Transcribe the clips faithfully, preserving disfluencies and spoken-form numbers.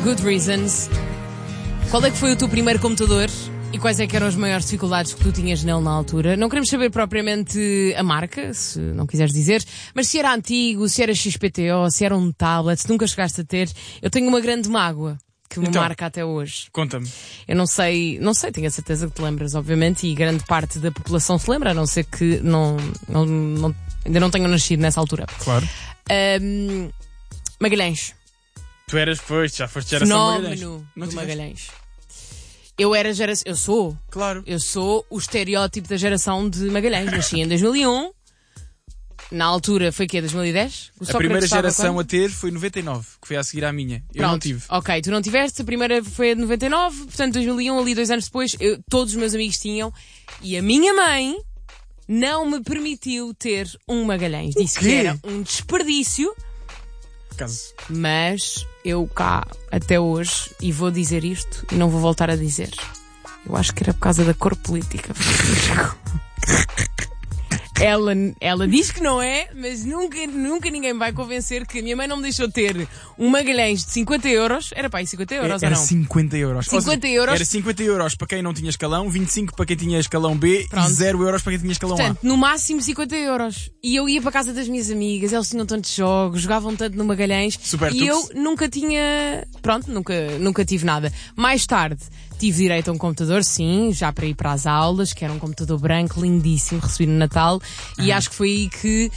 Good Reasons. Qual é que foi o teu primeiro computador? E quais é que eram as maiores dificuldades que tu tinhas nele na altura? Não queremos saber propriamente a marca, se não quiseres dizer, mas se era antigo, se era X P T O, se era um tablet, se nunca chegaste a ter. Eu tenho uma grande mágoa que me então, marca até hoje. Conta-me. Eu não sei, não sei, tenho a certeza que te lembras, obviamente, e grande parte da população se lembra, a não ser que não, não, não, ainda não tenham nascido nessa altura. Claro. Um, Magalhães. Tu eras, pois, já foste geração Magalhães. Fenómeno Não do tiveste? Magalhães. Eu era geração, eu sou, Claro. eu sou o estereótipo da geração de Magalhães. Nasci em dois mil e um, na altura foi que é dois mil e dez? O A Sócrates primeira estava geração quando? a ter foi noventa e nove, que foi a seguir à minha. Eu Pronto. não tive. Ok, tu não tiveste, a primeira foi a de noventa e nove, portanto dois mil e um, ali dois anos depois, eu, todos os meus amigos tinham, e a minha mãe não me permitiu ter um Magalhães. Disse quê? que era um desperdício, Caso. mas eu cá até hoje, e vou dizer isto, e não vou voltar a dizer, eu acho que era por causa da cor política. Ela, ela diz que não é, mas nunca, nunca ninguém vai convencer que a minha mãe não me deixou ter um Magalhães de cinquenta euros. Era para aí cinquenta euros Era ou não? cinquenta euros. cinquenta Ou seja, euros. Era cinquenta euros para quem não tinha escalão, vinte e cinco para quem tinha escalão B Pronto. e zero euros para quem tinha escalão Portanto, A. no máximo cinquenta euros. E eu ia para a casa das minhas amigas, elas tinham tantos jogos, jogavam tanto no Magalhães. Super e tux. eu nunca tinha. Pronto, nunca, nunca tive nada. Mais tarde, tive direito a um computador, sim, já para ir para as aulas, que era um computador branco, lindíssimo, recebi no Natal. E acho que foi aí que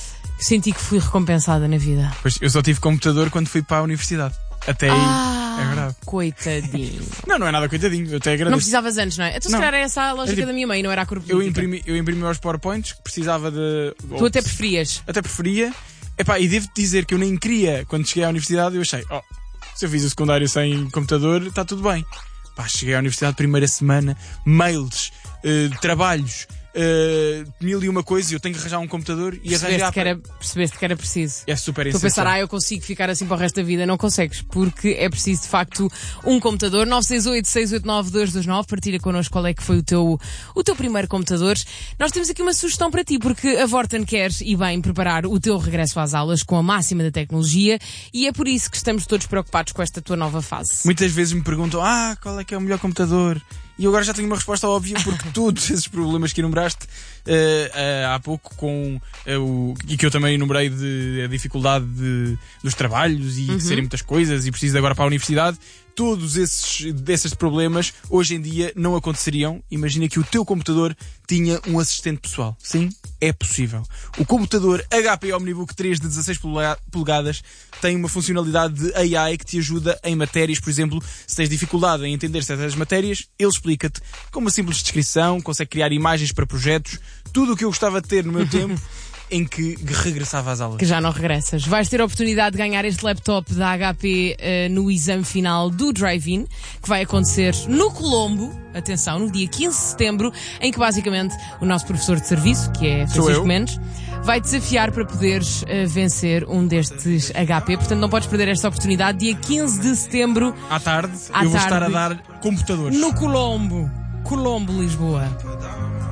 senti que fui recompensada na vida. Pois, eu só tive computador quando fui para a universidade. Até aí. Ah, É verdade. Coitadinho. Não, não é nada coitadinho. Eu até Não agradeço. precisavas antes, não é? Então, se Não. calhar é essa a lógica É tipo, da minha mãe, não era a cor Eu política. imprimi, eu imprimi aos PowerPoints que precisava de. Tu até preferias. Até preferia. Epá, e devo-te dizer que eu nem queria, quando cheguei à universidade, eu achei, oh, se eu fiz o secundário sem computador, está tudo bem. Pá, cheguei à universidade, primeira semana, mails, eh, trabalhos, eh, mil e uma coisas, eu tenho que arranjar um computador e Percebeste arranjar. que, era, percebeste que era preciso. É super Estou a pensar, essencial. ah, eu consigo ficar assim para o resto da vida. Não consegues, porque é preciso de facto um computador. nove seis oito, seis oito nove, dois dois nove. Partilha connosco qual é que foi o teu, o teu primeiro computador. Nós temos aqui uma sugestão para ti, porque a Vorten quer, e bem, preparar o teu regresso às aulas com a máxima da tecnologia, e é por isso que estamos todos preocupados com esta tua nova fase. Muitas vezes me perguntam, ah, qual é que é o melhor computador? E eu agora já tenho uma resposta óbvia, porque todos esses problemas que enumeraste uh, uh, há pouco, com uh, o, e que eu também enumerei de a dificuldade de, dos trabalhos e Uhum. de serem muitas coisas e preciso de agora para a universidade, todos esses desses problemas hoje em dia não aconteceriam. Imagina que o teu computador tinha um assistente pessoal. Sim, é possível. O computador H P Omnibook três de dezasseis polegadas tem uma funcionalidade de A I que te ajuda em matérias, por exemplo, se tens dificuldade em entender certas matérias, ele explica-te com uma simples descrição, consegue criar imagens para projetos, tudo o que eu gostava de ter no meu tempo em que regressava às aulas. Que já não regressas. Vais ter a oportunidade de ganhar este laptop da H P uh, no exame final do Drive-In, que vai acontecer no Colombo, atenção, no dia quinze de setembro, em que basicamente o nosso professor de serviço, que é Sou Francisco eu. Mendes, vai desafiar para poderes uh, vencer um destes H P. Portanto, não podes perder esta oportunidade. Dia quinze de setembro, À tarde, À eu vou tarde. estar a dar computadores. no Colombo. Colombo, Lisboa.